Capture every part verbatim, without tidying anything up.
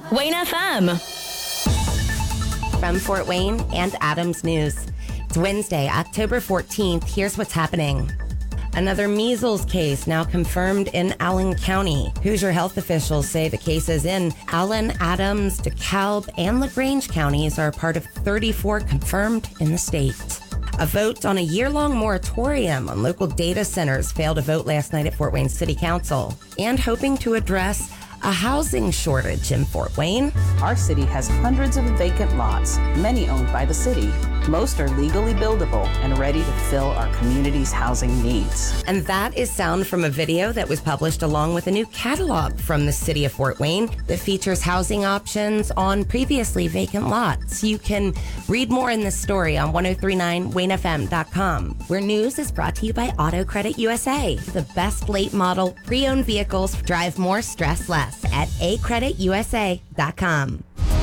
Wayne F M. From Fort Wayne and Adams News. It's Wednesday, October fourteenth. Here's what's happening. Another measles case now confirmed in Allen County. Hoosier health officials say the cases in Allen, Adams, DeKalb, and LaGrange counties are part of thirty-four confirmed in the state. A vote on a year-long moratorium on local data centers failed a vote last night at Fort Wayne City Council, and hoping to address a housing shortage in Fort Wayne. Our city has hundreds of vacant lots, many owned by the city. Most are legally buildable and ready to fill our community's housing needs. And that is sound from a video that was published along with a new catalog from the city of Fort Wayne that features housing options on previously vacant lots. You can read more in this story on ten thirty-nine wayne f m dot com, where news is brought to you by Auto Credit U S A. The best late model pre-owned vehicles drive more, stress less at a credit u s a dot com.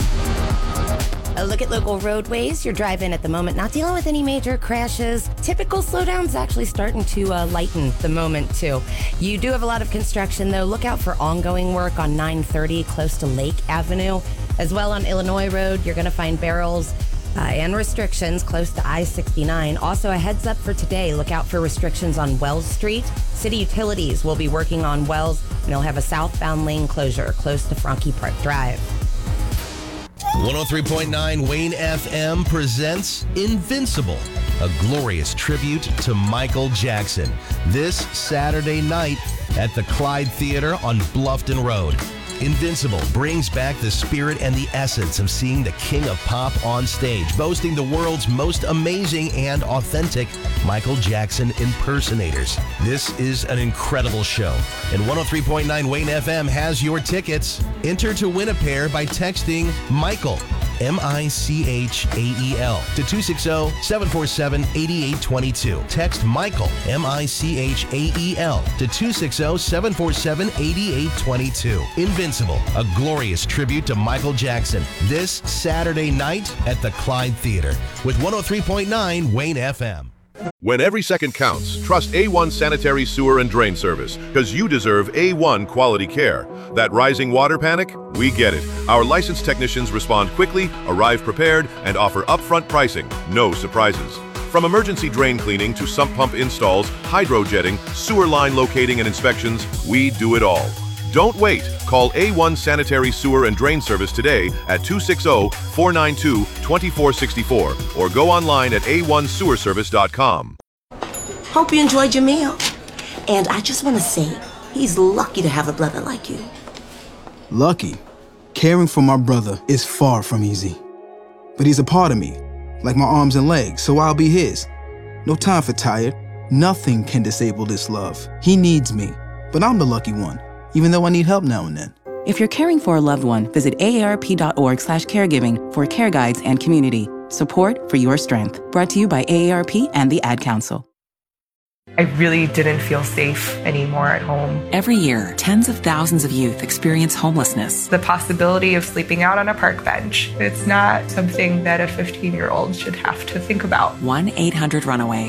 A look at local roadways. You're driving at the moment, not dealing with any major crashes. Typical slowdowns actually starting to uh, lighten the moment, too. You do have a lot of construction, though. Look out for ongoing work on nine thirty close to Lake Avenue. As well on Illinois Road, you're going to find barrels uh, and restrictions close to I sixty-nine. Also, a heads up for today. Look out for restrictions on Wells Street. City Utilities will be working on Wells, and they'll have a southbound lane closure close to Franke Park Drive. one oh three point nine Wayne F M presents Invincible, a glorious tribute to Michael Jackson, this Saturday night at the Clyde Theater on Bluffton Road. Invincible brings back the spirit and the essence of seeing the king of pop on stage, boasting the world's most amazing and authentic Michael Jackson impersonators. This is an incredible show, and one oh three point nine Wayne F M has your tickets. Enter to win a pair by texting Michael, M I C H A E L, to two six zero, seven four seven, eight eight two two. Text Michael, M I C H A E L, to two six zero, seven four seven, eight eight two two. Invincible, a glorious tribute to Michael Jackson, this Saturday night at the Clyde Theater with one oh three point nine Wayne F M. When every second counts, trust A one Sanitary Sewer and Drain Service, because you deserve A one quality care. That rising water panic? We get it. Our licensed technicians respond quickly, arrive prepared, and offer upfront pricing. No surprises. From emergency drain cleaning to sump pump installs, hydro jetting, sewer line locating and inspections, we do it all. Don't wait. Call A one Sanitary Sewer and Drain Service today at two six zero, four nine two, two four six four or go online at a one sewer service dot com. Hope you enjoyed your meal. And I just want to say, he's lucky to have a brother like you. Lucky? Caring for my brother is far from easy. But he's a part of me, like my arms and legs, so I'll be his. No time for tired. Nothing can disable this love. He needs me, but I'm the lucky one, even though I need help now and then. If you're caring for a loved one, visit A A R P dot org slash caregiving for care guides and community. Support for your strength. Brought to you by A A R P and the Ad Council. I really didn't feel safe anymore at home. Every year, tens of thousands of youth experience homelessness. The possibility of sleeping out on a park bench, it's not something that a fifteen-year-old should have to think about. one eight hundred runaway.